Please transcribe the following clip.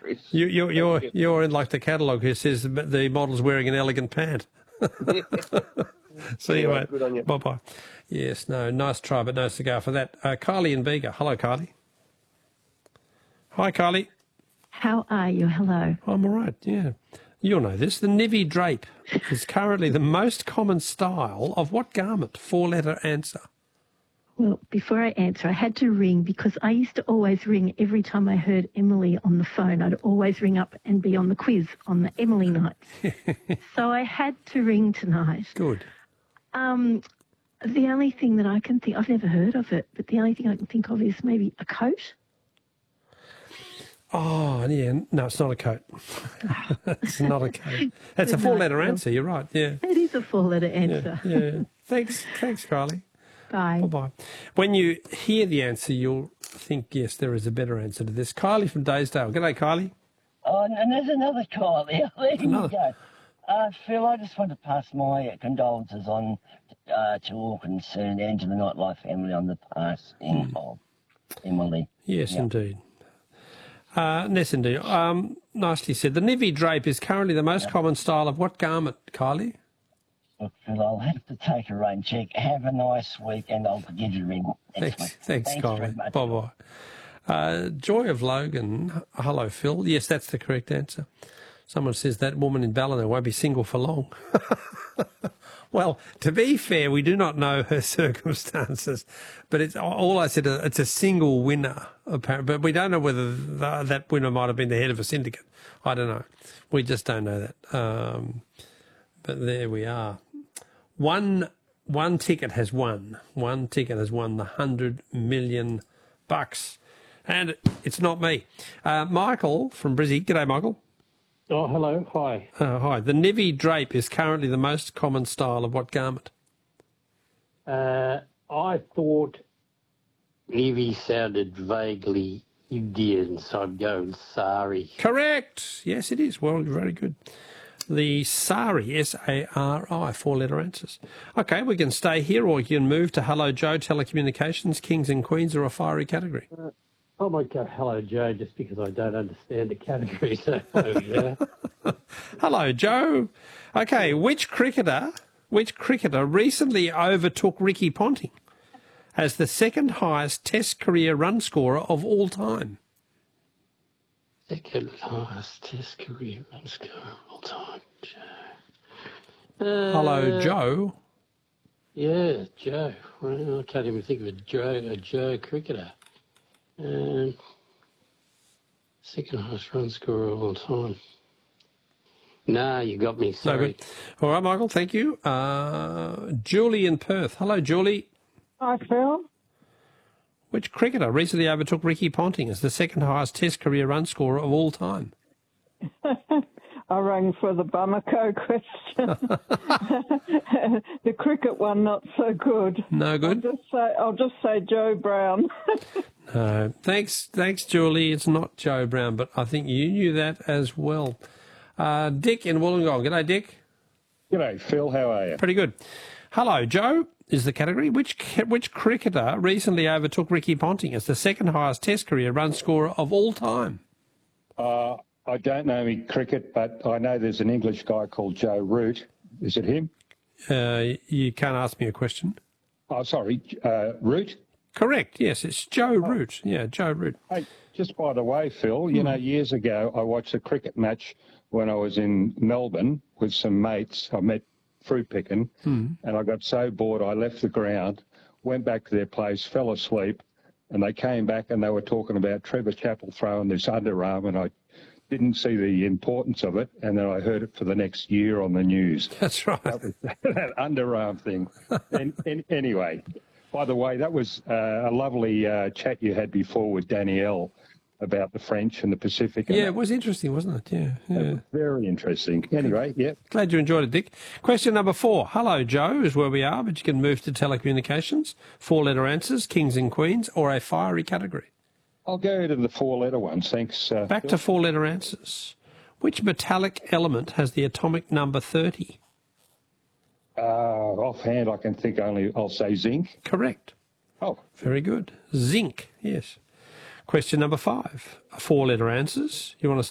Chris. You're in like the catalogue who says the model's wearing an elegant pant. See you, mate. Good on you. Bye-bye. Yes, no, nice try, but no cigar for that. Kylie in Bega. Hello, Kylie. Hi, Kylie. How are you? Hello. I'm all right, yeah. You'll know this. The Nivy drape is currently the most common style of what garment? Four-letter answer. Well, before I answer, I had to ring because I used to always ring every time I heard Emily on the phone. I'd always ring up and be on the quiz on the Emily nights. So I had to ring tonight. Good. The only thing that I can think, I've never heard of it, but the only thing I can think of is maybe a coat. Oh, yeah. No, it's not a coat. It's not a coat. It's a four-letter answer. You're right, yeah. It is a four-letter answer. Yeah. Thanks, Kylie. Bye. Bye-bye. When you hear the answer, you'll think, yes, there is a better answer to this. Kylie from Daysdale. G'day, Kylie. Oh, and there's another Kylie. There you go. Phil, I just want to pass my condolences on to all concerned and to the Nightlife family on the passing of Emily. Yes, indeed. Yes, indeed. Nicely said. The Nivy drape is currently the most common style of what garment, Kylie? Look, Phil, I'll have to take a rain check. Have a nice week, and I'll give you a ring next week. Thanks, very Kylie. much. Bye-bye. Joy of Logan. Hello, Phil. Yes, that's the correct answer. Someone says that woman in Ballina won't be single for long. Well, to be fair, we do not know her circumstances, but it's all I said. It's a single winner, apparently, but we don't know whether that winner might have been the head of a syndicate. I don't know. We just don't know that. But there we are. One ticket has won. One ticket has won the $100 million, and it's not me. Michael from Brizzy. G'day, Michael. Oh, hello. Hi. Hi. The Nivy drape is currently the most common style of what garment? I thought Nivy sounded vaguely Indian, so I'd go with sari. Correct. Yes, it is. Well, very good. The sari, S-A-R-I, four-letter answers. Okay, we can stay here or we can move to Hello Joe, Telecommunications, Kings and Queens, or a fiery category. I might go Hello Joe just because I don't understand the category. So hello, Joe. Hello, Joe. Okay, which cricketer recently overtook Ricky Ponting as the second highest Test career run scorer of all time? Second highest Test career run scorer of all time, Joe. Hello, Joe. Yeah, Joe. Well, I can't even think of a Joe cricketer. Second highest run scorer of all time. Nah, you got me. Sorry. No, all right, Michael, thank you. Julie in Perth. Hello, Julie. Hi, Phil. Which cricketer recently overtook Ricky Ponting as the second highest Test career run scorer of all time? I rang for the Bamako question. The cricket one, not so good. No good? I'll just say Joe Brown. No. Thanks, Julie. It's not Joe Brown, but I think you knew that as well. Dick in Wollongong. G'day, Dick. G'day, Phil. How are you? Pretty good. Hello, Joe is the category. Which cricketer recently overtook Ricky Ponting as the second highest Test career run scorer of all time? I don't know any cricket, but I know there's an English guy called Joe Root. Is it him? You can't ask me a question. Oh, sorry, Root? Correct, yes, it's Joe Root. Yeah, Joe Root. Hey, just by the way, Phil, you know, years ago I watched a cricket match when I was in Melbourne with some mates. I met fruit picking, and I got so bored I left the ground, went back to their place, fell asleep, and they came back and they were talking about Trevor Chappell throwing this underarm, and I didn't see the importance of it, and then I heard it for the next year on the news. That's right. That underarm thing. Anyway, by the way, that was a lovely chat you had before with Danielle about the French and the Pacific. Yeah, it was interesting, wasn't it? Yeah. Very interesting. Anyway, yeah. Glad you enjoyed it, Dick. Question number 4. Hello, Joe, is where we are, but you can move to telecommunications. 4-letter answers, Kings and Queens, or a fiery category. I'll go to the 4-letter ones, thanks. Back to 4-letter answers. Which metallic element has the atomic number 30? Offhand, I can think only, I'll say zinc. Correct. Oh. Very good. Zinc, yes. Question number 5. 4-letter answers. You want to